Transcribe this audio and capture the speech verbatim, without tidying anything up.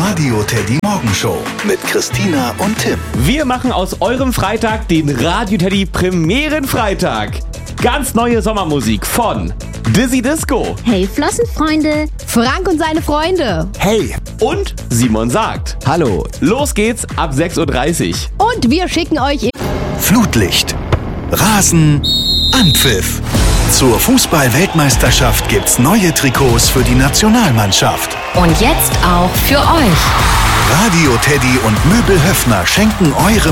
Radio Teddy Morgenshow mit Christina und Tim. Wir machen aus eurem Freitag den Radio Teddy Premierenfreitag. Ganz neue Sommermusik von Dizzy Disco. Hey Flossenfreunde. Frank und seine Freunde. Hey. Und Simon sagt. Hallo. Los geht's ab sechs Uhr dreißig. Und wir schicken euch Flutlicht, Rasen, Anpfiff. Zur Fußball-Weltmeisterschaft gibt's neue Trikots für die Nationalmannschaft. Und jetzt auch für euch. Radio Teddy und Möbel Höffner schenken eure